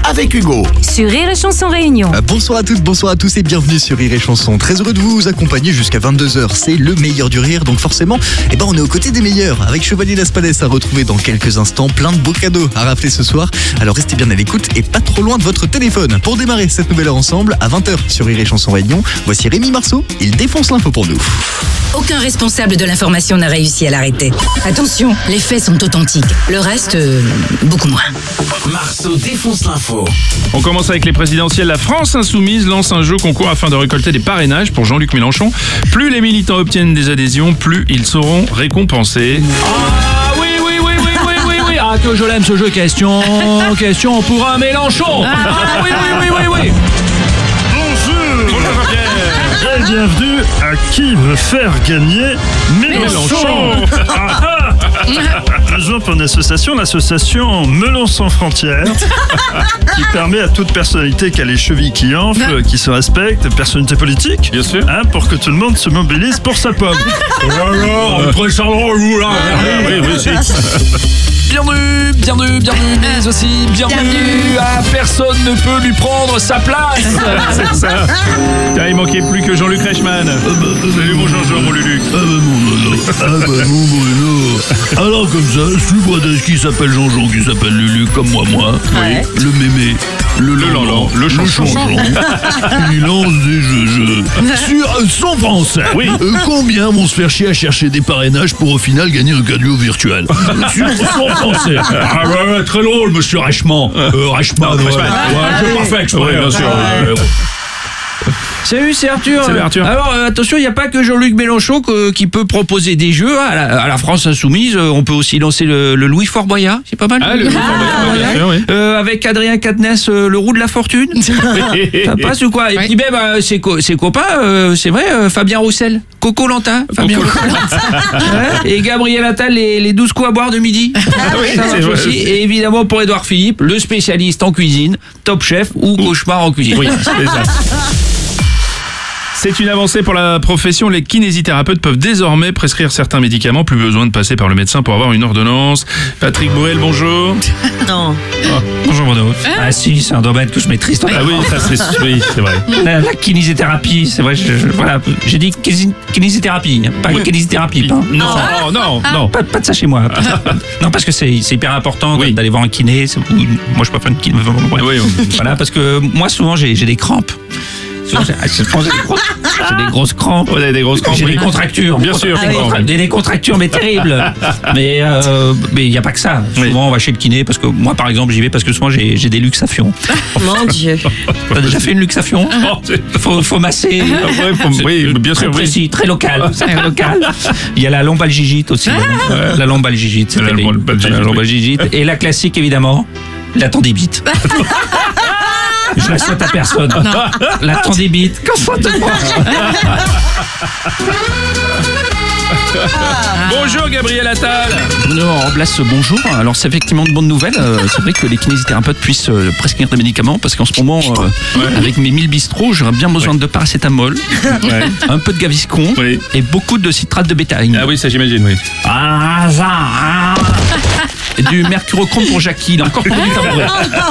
avec Hugo. Sur Rire et Chanson Réunion. Bonsoir à toutes, bonsoir à tous et bienvenue sur Rire et Chanson. Très heureux de vous accompagner jusqu'à 22h. C'est le meilleur du rire, donc forcément, on est aux côtés des meilleurs. Avec Chevalier Laspalès à retrouver dans quelques instants, plein de beaux cadeaux à rafler ce soir. Alors restez bien à l'écoute et pas trop loin de votre téléphone. Pour démarrer cette nouvelle heure ensemble, à 20h sur Rire et Chanson Réunion, voici Rémi Marceau. Il défonce l'info pour nous. Aucun responsable de l'information n'a réussi à l'arrêter. Attention, les faits sont authentiques. Le reste, beaucoup moins. Marceau défonce l'info. On commence avec les présidentielles. La France Insoumise lance un jeu concours afin de récolter des parrainages pour Jean-Luc Mélenchon. Plus les militants obtiennent des adhésions, plus ils seront récompensés. Ah oui. Ah que je l'aime ce jeu. Question pour un Mélenchon. Ah oui. Bonjour Jean-Pierre. Et bienvenue à Qui veut faire gagner Mélenchon. Rejoint pour une association, l'association Melon sans frontières, qui permet à toute personnalité qui a les chevilles qui enflent, qui se respecte, personnalité politique, Bien sûr. pour que tout le monde se mobilise pour sa pomme. Très charmant vous là. Bienvenue, mais aussi bienvenue à personne ne peut lui prendre sa place. C'est ça. Tiens, il manquait plus que Jean-Luc Reichmann. Salut mon Jean-Jean, mon Luluc. mon Bruno. Alors comme ça, je suis modeste qui s'appelle Jean-Jean, qui s'appelle Lulu, comme moi. Oui. Le mémé, le lanlan, le chanchon. Il lance des jeux. Sur son français. Oui. Combien vont se faire chier à chercher des parrainages pour au final gagner un cadeau virtuel? Sur son français. Très drôle, monsieur Reichmann. Reichmann, je pas fait exprès. Oui, bien sûr. Salut, c'est Arthur. Salut, Arthur. Alors, attention, il n'y a pas que Jean-Luc Mélenchon qui peut proposer des jeux à la France Insoumise. On peut aussi lancer le Louis Fort Boyard, c'est pas mal. Ah, le bien sûr, oui. Avec Adrien Quatennens, le roux de la fortune. Ça passe ou quoi? Et puis même, ses copains, c'est vrai, Fabien Roussel, Coco Lanta, Fabien Roussel. Et Gabriel Attal, les 12 coups à boire de midi. oui, Ça marche c'est vrai. aussi. Et évidemment, pour Édouard Philippe, le spécialiste en cuisine, Top Chef ou Cauchemar en cuisine. Oui, c'est ça. C'est une avancée pour la profession. Les kinésithérapeutes peuvent désormais prescrire certains médicaments. Plus besoin de passer par le médecin pour avoir une ordonnance. Patrick Bruel, bonjour. Non. Bonjour Bruno. Ah si, c'est un domaine que je maîtrise. Ah oui, ça c'est vrai. La kinésithérapie, c'est vrai, voilà, j'ai dit kinésithérapie, pas kinésithérapie. Hein. Non. Pas de ça chez moi. Non, parce que c'est hyper important d'aller voir un kiné. Moi, je préfère une kiné. Oui. Voilà, parce que moi, souvent, j'ai des crampes. Souvent, j'ai des grosses crampes. Vous avez des grosses crampes. J'ai des contractures. Bien sûr. Des contractures, mais terribles. Mais il n'y a pas que ça. Souvent, on va chez le kiné parce que moi, par exemple, j'y vais parce que souvent, j'ai des luxations. Mon Dieu. T'as déjà fait une luxation? Faut masser. Oui, bien sûr. Très précis, très local. Il y a la lombalgigite aussi. La lombalgigite. C'est La terrible. lombalgigite, La lombalgigite. Et la classique, évidemment, la tendinite. Je la souhaite à personne. La tendinite. Qu'en souhaite-moi. Bonjour Gabriel Attal. Bruno remplace ce bonjour. Alors c'est effectivement de bonnes nouvelles. C'est vrai que les kinésithérapeutes puissent prescrire des médicaments parce qu'en ce moment, avec mes 1000 bistrots, j'aurais bien besoin de paracétamol, un peu de Gaviscon et beaucoup de citrate de bétaïne. Ah oui, ça j'imagine, oui. Et du mercurochrome pour Jackie. Il a encore pour du tabouret.